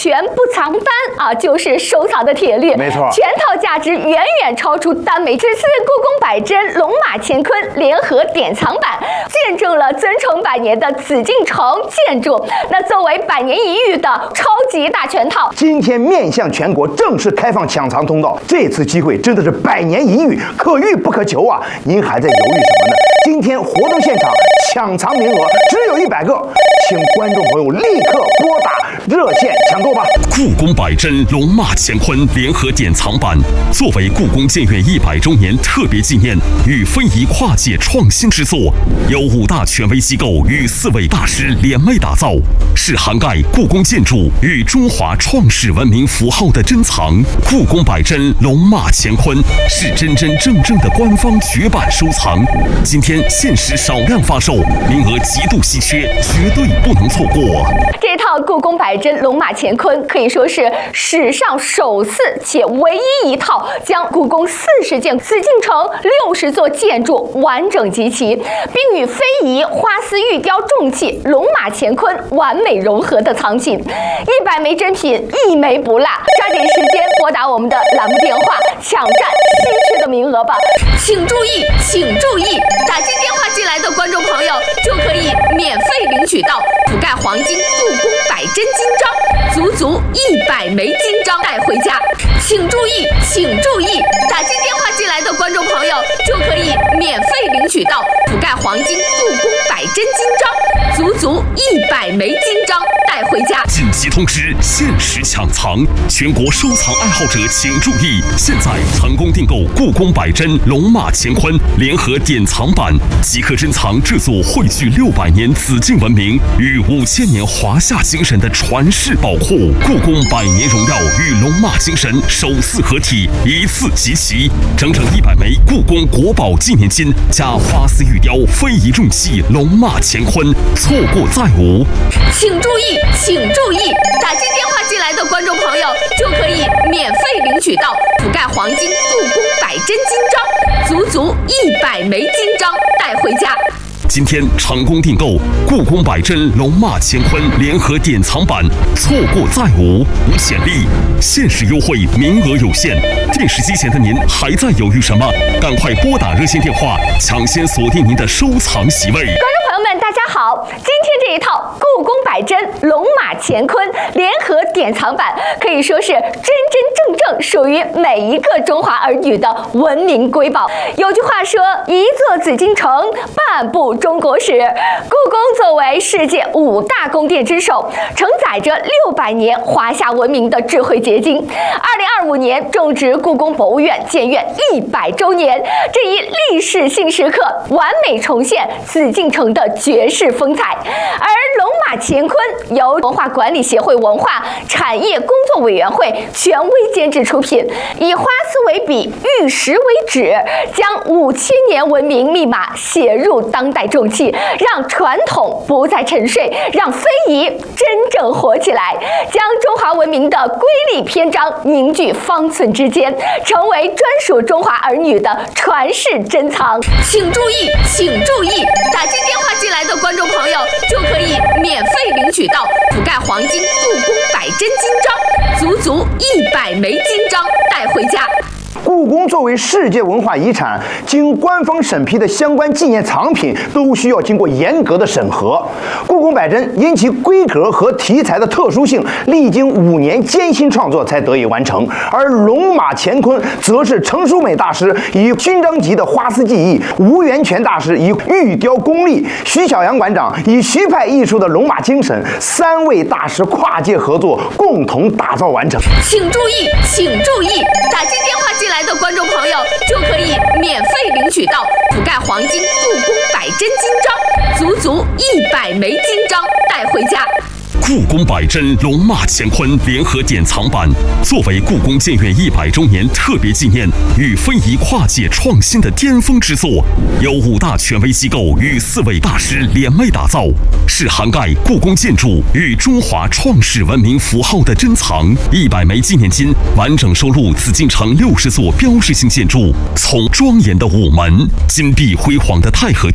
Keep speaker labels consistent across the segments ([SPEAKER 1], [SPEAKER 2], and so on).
[SPEAKER 1] 全不藏单啊，就是收藏的铁律。
[SPEAKER 2] 没错，
[SPEAKER 1] 全套价值远远超出单枚。此次故宫百珍龙马乾坤联合典藏版，见证了尊崇100年的紫禁城建筑。那作为100年一遇的超级大全套，
[SPEAKER 2] 今天面向全国正式开放抢藏通道，这次机会真的是100年一遇，可遇不可求啊！您还在犹豫什么呢？今天活动现场抢藏名额只有100个，请观众朋友立刻拨打热线抢购吧！
[SPEAKER 3] 故宫百珍龙马乾坤联合典藏版，作为故宫建院100周年特别纪念与非遗跨界创新之作，由5大权威机构与4位大师联袂打造，是涵盖故宫建筑与中华创世文明符号的珍藏。故宫百珍龙马乾坤是真真正正的官方绝版收藏，今天限时少量发售，名额极度稀缺，绝对不能错过。
[SPEAKER 1] 这套故宫百珍龙马乾坤可以说是史上首次且唯一一套将故宫40件、紫禁城60座建筑完整集齐，并与非遗、花丝玉雕重器、龙马乾坤完美融合的藏品。100枚珍品，一枚不落，抓紧时间拨打我们的栏目电话，抢占稀缺的名额吧！请注意，请注意，打进电话进来的观众朋友就可以免费领取到覆盖黄金故宫百珍金章，足足100枚金章带回家。请注意，请注意，打进电话进来的观众朋友就可以免费领取到覆盖黄金故宫百珍金章，足足100枚金章带回家。
[SPEAKER 3] 紧急通知，限时抢藏，全国收藏爱好者请注意！现在成功订购故宫百珍龙马乾坤联合典藏版，即可珍藏这座汇聚600年紫禁文明与5000年华夏精神的传世宝库。故宫100年荣耀与龙马精神首次合体，一次集齐，整整100枚故宫国宝纪念金加花丝玉雕非遗重器龙马乾坤，错过再无。
[SPEAKER 1] 请注意，请注意，打进电话进来的观众朋友就可以免费领取到覆盖黄金故宫百珍金章，足足100枚金章带回家。
[SPEAKER 3] 今天成功订购故宫百珍龙马乾坤联合典藏版，错过再无，无潜力，限时优惠，名额有限。电视机前的您还在犹豫什么？赶快拨打热线电话，抢先锁定您的收藏席位。
[SPEAKER 1] 观众朋友们，大家好！今天这一套故宫百珍龙马乾坤联合典藏版，可以说是真真正正属于每一个中华儿女的文明瑰宝。有句话说：“一座紫禁城，半部中国史。”故宫作为世界5大宫殿之首，承载着600年华夏文明的智慧结晶。2025年正值故宫博物院建院100周年，这一历史性时刻，完美重现紫禁城的绝世风采。而龙马乾坤由文化管理协会文化产业工作委员会权威监制出品，以花丝为笔，玉石为纸，将5000年文明密码写入当代重器，让传统不再沉睡，让非遗真正活起来，将中华文明的瑰丽篇章凝聚方寸之间，成为专属中华儿女的传世珍藏。请注意，请注意，打进电话进来的观众朋友就可以免费领取到覆盖黄金故宫百珍金章，足足100枚金章带回家。
[SPEAKER 2] 故宫作为世界文化遗产，经官方审批的相关纪念藏品都需要经过严格的审核。故宫百珍因其规格和题材的特殊性，历经5年艰辛创作才得以完成。而龙马乾坤则是程淑美大师以勋章级的花丝技艺，吴元泉大师以玉雕功力，徐小阳馆长以徐派艺术的龙马精神，3位大师跨界合作，共同打造完成。
[SPEAKER 1] 请注意，请注意，打进电话进来的观众朋友就可以免费领取到覆盖黄金故宫百珍金章，足足100枚金章带回家。
[SPEAKER 3] 故宫百珍龙马乾坤联合典藏版，作为故宫建院100周年特别纪念与非遗跨界创新的巅峰之作，由5大权威机构与4位大师联袂打造，是涵盖故宫建筑与中华创世文明符号的珍藏。100枚纪念金完整收录紫禁城60座标志性建筑，从庄严的午门、金碧辉煌的太和殿，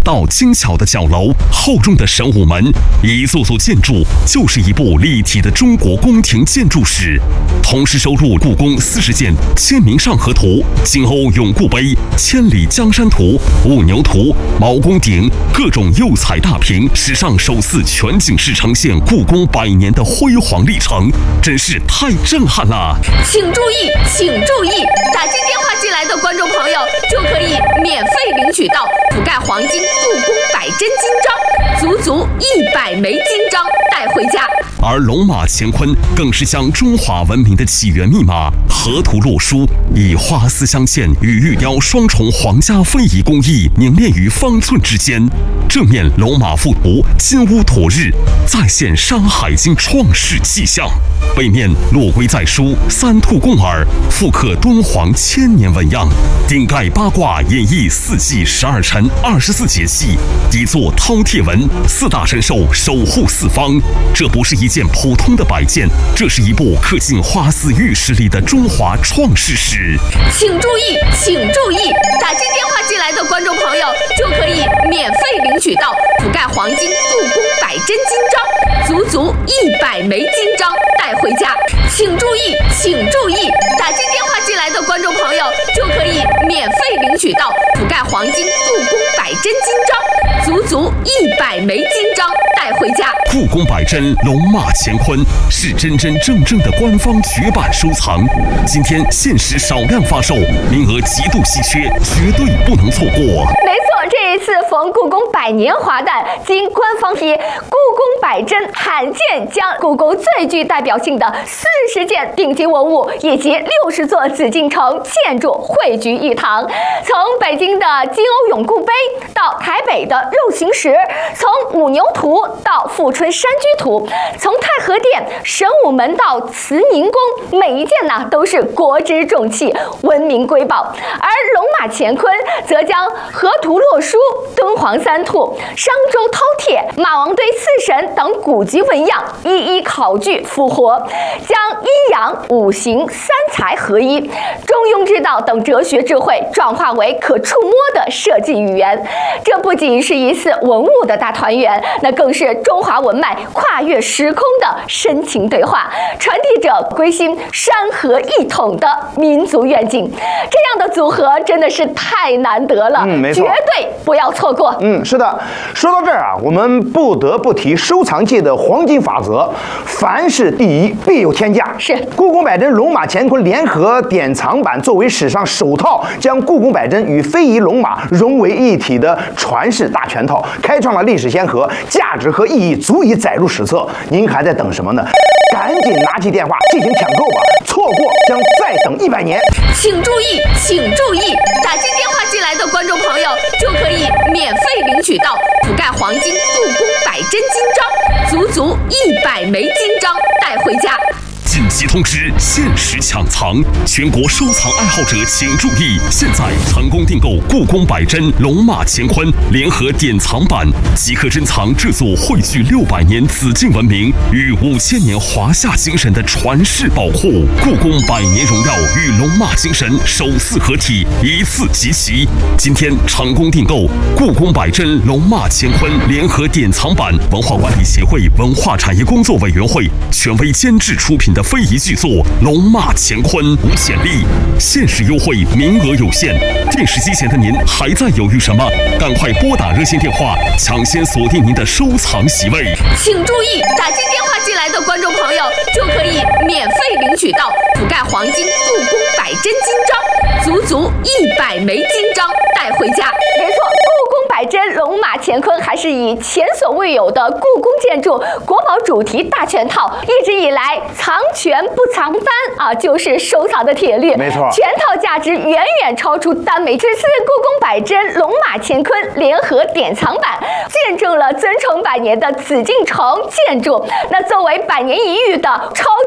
[SPEAKER 3] 到精巧的角楼、厚重的神武门，一座座建筑就是一部立体的中国宫廷建筑史。同时收录故宫40件《清明上河图》、金瓯咏故碑、千里江山图、兀牛图、毛公鼎各种釉彩大屏，史上首次全景式呈现故宫100年的辉煌历程，真是太震撼了！
[SPEAKER 1] 请注意，请注意，打进电话进来的观众朋友就可以免费领取到覆盖黄金故宫100真金章，足足100枚金章带回家。
[SPEAKER 3] 而龙马乾坤更是将中华文明的起源密码河图洛书，以花丝镶嵌与玉雕双重皇家非遗工艺凝练于方寸之间。正面龙马附图金乌妥日，再现《山海经》创世气象；背面落龟在书三兔共耳，复刻敦煌1000年纹样。顶盖八卦演绎4季12辰24节气，底座饕餮纹4大神兽守护四方。这不是一件普通的摆件，这是一部刻进花丝玉石里的中华创世史。
[SPEAKER 1] 请注意，请注意，打进电话进来的观众朋友就可以免费领取到覆盖黄金故宫100真金章，足足100枚金章带回家。请注意，请注意，打进电话进来的观众朋友就可以免费领取到覆盖黄金故宫100真金章，足足100枚金章带回家。
[SPEAKER 3] 故宫100真龙马乾坤是真真正正的官方绝版收藏，今天限时少量发售，名额极度稀缺，绝对不能错过。
[SPEAKER 1] 没错，这一次逢故宫100年华诞，经官方批，故宫100真罕见将故宫最具代表性的40件顶级文物以及60座紫禁城建筑汇聚一堂。从北京的金瓯咏故碑到台北的肉形石，从兀牛图到富春山居图，从太和殿、神武门到慈宁宫，每一件呢都是国之重器，文明瑰宝。而龙马乾坤则将河图洛书、敦煌3兔、商周饕餮、马王堆4神等古籍纹样一一考据复活，将阴阳、五行、3才合一、中庸之道等哲学智慧转化为可触摸的设计语言。这不仅是一次文物的大团圆，那更是中华文脉跨越时空的深情对话，传递着归心山河一统的民族愿景。这样的组合真的是太难得了，
[SPEAKER 2] 没错，
[SPEAKER 1] 绝对不要错过。
[SPEAKER 2] 是的。说到这儿啊，我们不得不提收藏界的黄金法则：凡事第一，必有天价。
[SPEAKER 1] 是
[SPEAKER 2] 故宫100真龙马乾坤联合典藏版作为史上首套将故宫100真与非遗龙马融为一体的传世大全套，开创了历史先河，价值和意义足以载入史册。您还在等什么呢？赶紧拿起电话进行抢购吧，错过将再等100年。
[SPEAKER 1] 请注意，请注意，打进电话进来的观众朋友就可以免费领取到覆盖黄金故宫100真金章，足足100枚金章带回家。
[SPEAKER 3] 紧急通知，限时抢藏，全国收藏爱好者请注意！现在成功订购故宫100真龙马乾坤联合典藏版，即刻珍藏这座汇聚600年紫禁文明与5000年华夏精神的传世宝库。故宫100年荣耀与龙马精神首次合体，一次集齐。今天成功订购故宫100真龙马乾坤联合典藏版，文化管理协会文化产业工作委员会权威监制出品的非遗巨作《龙马乾坤》无潜力，限时优惠，名额有限。电视机前的您还在犹豫什么？赶快拨打热线电话，抢先锁定您的收藏席位。
[SPEAKER 1] 请注意，打进电话进来的观众朋友就可以免费领取到覆盖黄金故宫100真金章，足足100枚金章带回家。没错，故宫100真龙马乾坤还是以前所未有的故宫建筑国宝主题大全套，一直以来藏全不藏单啊，就是收藏的铁律。
[SPEAKER 2] 没错，
[SPEAKER 1] 全套价值远远超出单枚。此次故宫100真龙马乾坤联合典藏版，见证了尊崇100年的紫禁城建筑。那作为100年一遇的超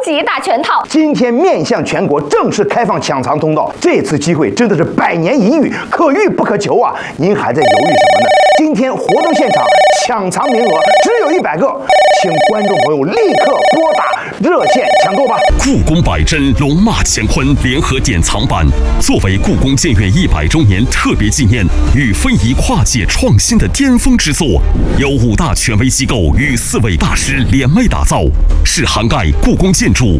[SPEAKER 1] 级大全套。
[SPEAKER 2] 今天面向全国正式开放抢藏通道，这次机会真的是百年一遇，可遇不可求啊！您还在犹豫什么呢？今天活动现场抢藏名额只有100个，请观众朋友立刻拨打热线抢购吧！
[SPEAKER 3] 故宫百珍龙马乾坤联合典藏版，作为故宫建院100周年特别纪念与非遗跨界创新的巅峰之作，由5大权威机构与4位大师联袂打造，是涵盖故宫建筑、